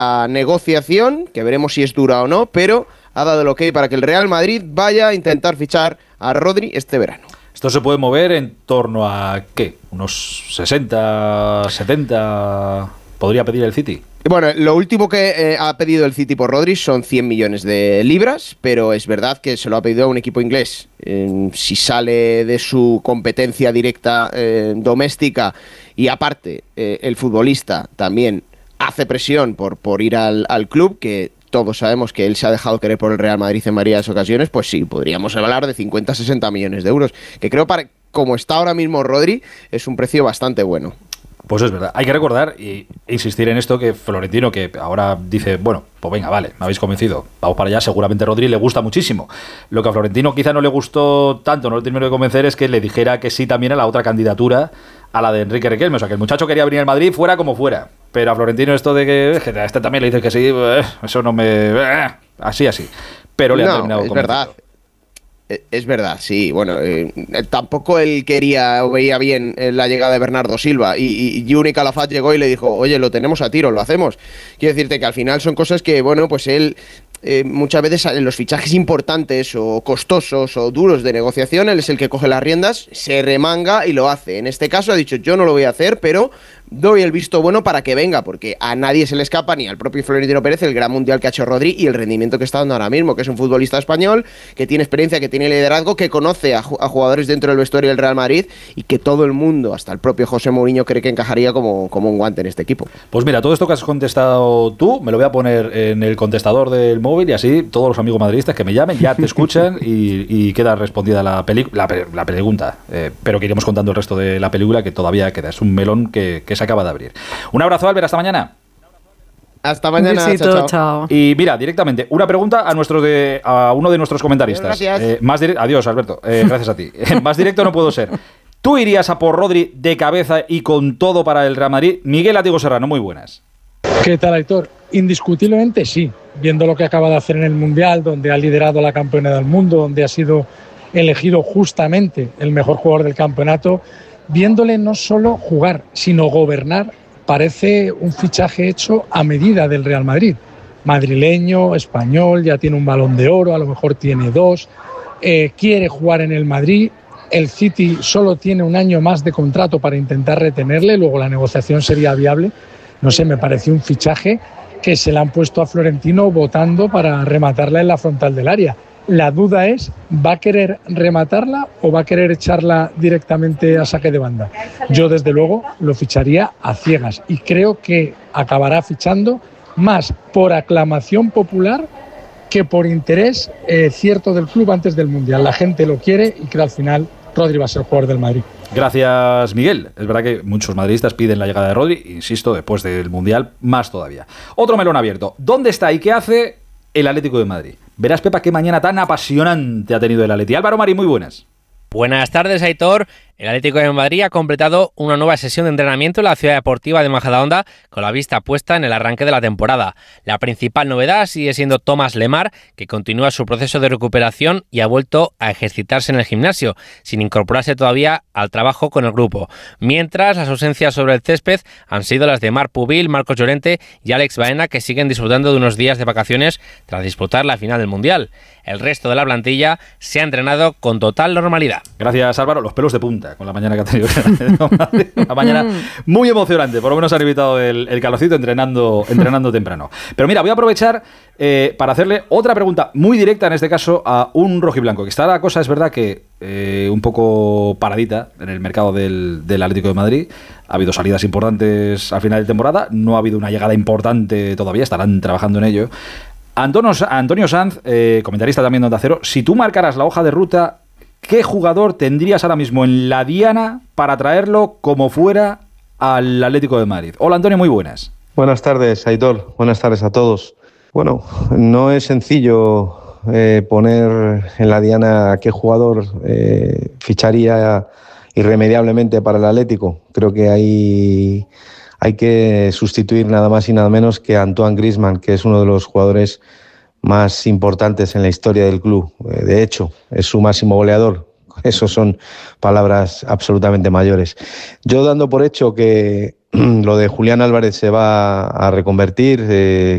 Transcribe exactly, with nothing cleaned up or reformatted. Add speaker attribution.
Speaker 1: a negociación, que veremos si es dura o no, pero ha dado el ok para que el Real Madrid vaya a intentar fichar a Rodri este verano.
Speaker 2: Esto se puede mover en torno a, ¿qué? Unos sesenta, setenta... ¿Podría pedir el City?
Speaker 1: Bueno, lo último que eh, ha pedido el City por Rodri son cien millones de libras, pero es verdad que se lo ha pedido a un equipo inglés. Eh, si sale de su competencia directa eh, doméstica y aparte eh, el futbolista también hace presión por, por ir al, al club, que todos sabemos que él se ha dejado querer por el Real Madrid en varias ocasiones, pues sí, podríamos hablar de cincuenta a sesenta millones de euros, que creo para como está ahora mismo Rodri es un precio bastante bueno.
Speaker 2: Pues es verdad, hay que recordar e insistir en esto que Florentino, que ahora dice, bueno, pues venga, vale, me habéis convencido, vamos para allá, seguramente a Rodri le gusta muchísimo. Lo que a Florentino quizá no le gustó tanto, no lo terminó de convencer, es que le dijera que sí también a la otra candidatura, a la de Enrique Riquelme, o sea, que el muchacho quería venir al Madrid fuera como fuera, pero a Florentino esto de que, es que a este también le dice que sí, eso no me... así, así, pero le
Speaker 1: no,
Speaker 2: ha terminado
Speaker 1: es verdad. Es verdad, sí. Bueno, eh, tampoco él quería o veía bien la llegada de Bernardo Silva y, y Juni Calafat llegó y le dijo, oye, lo tenemos a tiro, lo hacemos. Quiero decirte que al final son cosas que, bueno, pues él eh, muchas veces en los fichajes importantes o costosos o duros de negociación, él es el que coge las riendas, se remanga y lo hace. En este caso ha dicho, yo no lo voy a hacer, pero doy el visto bueno para que venga, porque a nadie se le escapa, ni al propio Florentino Pérez, el gran mundial que ha hecho Rodri y el rendimiento que está dando ahora mismo, que es un futbolista español, que tiene experiencia, que tiene liderazgo, que conoce a, a jugadores dentro del vestuario del Real Madrid y que todo el mundo, hasta el propio José Mourinho, cree que encajaría como, como un guante en este equipo.
Speaker 2: Pues mira, todo esto que has contestado tú, me lo voy a poner en el contestador del móvil y así todos los amigos madridistas que me llamen ya te escuchan y, y queda respondida la, peli, la, la pregunta, eh, pero que iremos contando el resto de la película que todavía queda, es un melón que, que se acaba de abrir. Un abrazo, Albert, hasta mañana.
Speaker 1: Hasta mañana.
Speaker 3: Un besito,
Speaker 1: chao, chao.
Speaker 3: chao.
Speaker 2: Y mira, directamente, una pregunta a nuestro de a uno de nuestros comentaristas.
Speaker 1: Gracias.
Speaker 2: Eh, más dire- Adiós, Alberto. Eh, gracias a ti. Más directo no puedo ser. ¿Tú irías a por Rodri de cabeza y con todo para el Real Madrid? Miguel Atigo Serrano, muy buenas.
Speaker 4: ¿Qué tal, Aitor? Indiscutiblemente sí. Viendo lo que acaba de hacer en el Mundial, donde ha liderado la campeona del mundo, donde ha sido elegido justamente el mejor jugador del campeonato, viéndole no solo jugar, sino gobernar, parece un fichaje hecho a medida del Real Madrid. Madrileño, español, ya tiene un Balón de Oro, a lo mejor tiene dos, eh, quiere jugar en el Madrid. El City solo tiene un año más de contrato para intentar retenerle, luego la negociación sería viable. No sé, me pareció un fichaje que se le han puesto a Florentino votando para rematarla en la frontal del área. La duda es, ¿va a querer rematarla o va a querer echarla directamente a saque de banda? Yo, desde luego, lo ficharía a ciegas y creo que acabará fichando más por aclamación popular que por interés eh, cierto del club antes del Mundial. La gente lo quiere y creo al final Rodri va a ser el jugador del Madrid.
Speaker 2: Gracias, Miguel. Es verdad que muchos madridistas piden la llegada de Rodri, insisto, después del Mundial, más todavía. Otro melón abierto. ¿Dónde está y qué hace el Atlético de Madrid? Verás, Pepa, qué mañana tan apasionante ha tenido el Atleti. Álvaro Mari, muy buenas.
Speaker 5: Buenas tardes, Aitor. El Atlético de Madrid ha completado una nueva sesión de entrenamiento en la ciudad deportiva de Majadahonda con la vista puesta en el arranque de la temporada. La principal novedad sigue siendo Thomas Lemar, que continúa su proceso de recuperación y ha vuelto a ejercitarse en el gimnasio, sin incorporarse todavía al trabajo con el grupo. Mientras, las ausencias sobre el césped han sido las de Marc Pubil, Marcos Llorente y Alex Baena, que siguen disfrutando de unos días de vacaciones tras disputar la final del Mundial. El resto de la plantilla se ha entrenado con total normalidad.
Speaker 2: Gracias, Álvaro. Los pelos de punta con la mañana que ha tenido. Una mañana muy emocionante. Por lo menos han evitado el, el calorcito entrenando, entrenando temprano. Pero mira, voy a aprovechar eh, para hacerle otra pregunta muy directa, en este caso, a un rojiblanco. Que está la cosa, es verdad que eh, un poco paradita en el mercado del, del Atlético de Madrid. Ha habido salidas importantes al final de temporada. No ha habido una llegada importante todavía. Estarán trabajando en ello. Antonio, Antonio Sanz, eh, comentarista también de Onda Cero, si tú marcaras la hoja de ruta, ¿qué jugador tendrías ahora mismo en la diana para traerlo como fuera al Atlético de Madrid? Hola, Antonio, muy buenas.
Speaker 6: Buenas tardes, Aitor. Buenas tardes a todos. Bueno, no es sencillo eh, poner en la diana a qué jugador eh, ficharía irremediablemente para el Atlético. Creo que hay... Hay que sustituir nada más y nada menos que a Antoine Griezmann, que es uno de los jugadores más importantes en la historia del club. De hecho, es su máximo goleador. Eso son palabras absolutamente mayores. Yo, dando por hecho que lo de Julián Álvarez se va a reconvertir, eh,